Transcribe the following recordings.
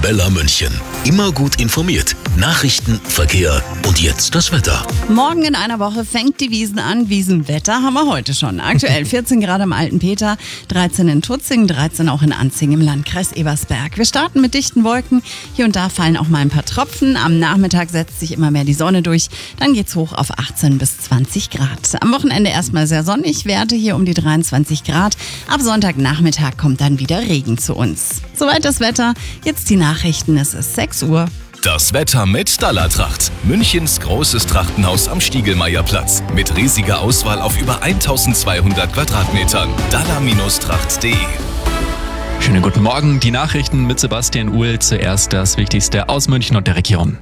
Arabella München. Immer gut informiert. Nachrichten, Verkehr und jetzt das Wetter. Morgen in einer Woche fängt die Wiesn an. Wiesenwetter haben wir heute schon. Aktuell 14 Grad am Altenpeter, 13 in Tutzing, 13 auch in Anzing im Landkreis Ebersberg. Wir starten mit dichten Wolken. Hier und da fallen auch mal ein paar Tropfen. Am Nachmittag setzt sich immer mehr die Sonne durch. Dann geht's hoch auf 18 bis 20 Grad. Am Wochenende erstmal sehr sonnig, Werte hier um die 23 Grad. Ab Sonntagnachmittag kommt dann wieder Regen zu uns. Soweit das Wetter. Jetzt die Nachrichten. Es ist 6 Uhr. Das Wetter mit Dallertracht. Münchens großes Trachtenhaus am Stiegelmeierplatz. Mit riesiger Auswahl auf über 1200 Quadratmetern. Daller-tracht.de. Schönen guten Morgen. Die Nachrichten mit Sebastian Uhl. Zuerst das Wichtigste aus München und der Region.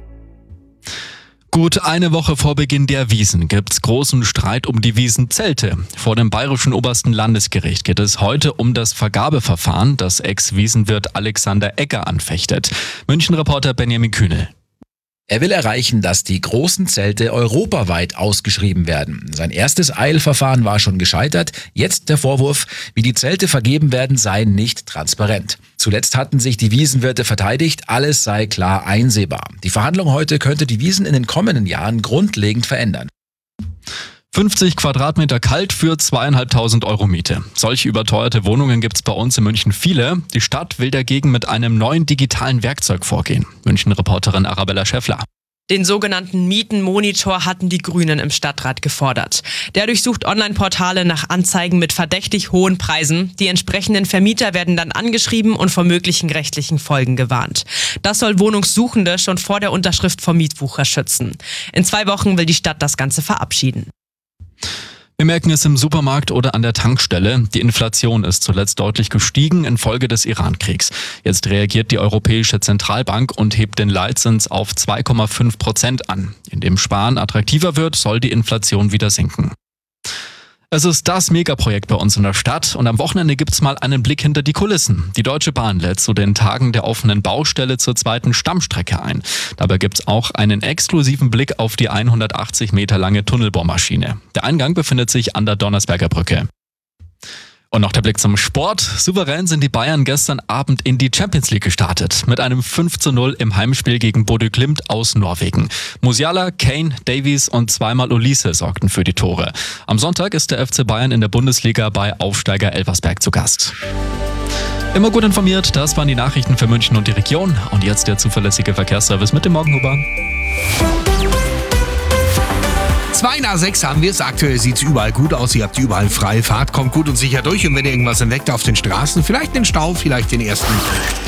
Gut eine Woche vor Beginn der Wiesn gibt's großen Streit um die Wiesenzelte. Vor dem Bayerischen Obersten Landesgericht geht es heute um das Vergabeverfahren, das Ex-Wiesenwirt Alexander Egger anfechtet. München-Reporter Benjamin Kühnel. Er will erreichen, dass die großen Zelte europaweit ausgeschrieben werden. Sein erstes Eilverfahren war schon gescheitert. Jetzt der Vorwurf, wie die Zelte vergeben werden, sei nicht transparent. Zuletzt hatten sich die Wiesenwirte verteidigt, alles sei klar einsehbar. Die Verhandlung heute könnte die Wiesn in den kommenden Jahren grundlegend verändern. 50 Quadratmeter kalt für 2.500 Euro Miete. Solche überteuerte Wohnungen gibt's bei uns in München viele. Die Stadt will dagegen mit einem neuen digitalen Werkzeug vorgehen. München-Reporterin Arabella Schäffler. Den sogenannten Mietenmonitor hatten die Grünen im Stadtrat gefordert. Der durchsucht Online-Portale nach Anzeigen mit verdächtig hohen Preisen. Die entsprechenden Vermieter werden dann angeschrieben und vor möglichen rechtlichen Folgen gewarnt. Das soll Wohnungssuchende schon vor der Unterschrift vor Mietwucher schützen. In 2 Wochen will die Stadt das Ganze verabschieden. Wir merken es im Supermarkt oder an der Tankstelle. Die Inflation ist zuletzt deutlich gestiegen infolge des Iran-Kriegs. Jetzt reagiert die Europäische Zentralbank und hebt den Leitzins auf 2,5% an. Indem Sparen attraktiver wird, soll die Inflation wieder sinken. Es ist das Megaprojekt bei uns in der Stadt und am Wochenende gibt's mal einen Blick hinter die Kulissen. Die Deutsche Bahn lädt zu den Tagen der offenen Baustelle zur 2. Stammstrecke ein. Dabei gibt's auch einen exklusiven Blick auf die 180 Meter lange Tunnelbohrmaschine. Der Eingang befindet sich an der Donnersberger Brücke. Und noch der Blick zum Sport. Souverän sind die Bayern gestern Abend in die Champions League gestartet. Mit einem 5:0 im Heimspiel gegen Bodø Glimt aus Norwegen. Musiala, Kane, Davies und zweimal Olise sorgten für die Tore. Am Sonntag ist der FC Bayern in der Bundesliga bei Aufsteiger Elversberg zu Gast. Immer gut informiert, das waren die Nachrichten für München und die Region. Und jetzt der zuverlässige Verkehrsservice mit dem Morgenhuber. 2 nach 6 haben wir es. Aktuell sieht es überall gut aus. Ihr habt überall freie Fahrt. Kommt gut und sicher durch. Und wenn ihr irgendwas entdeckt auf den Straßen, vielleicht den Stau, vielleicht den ersten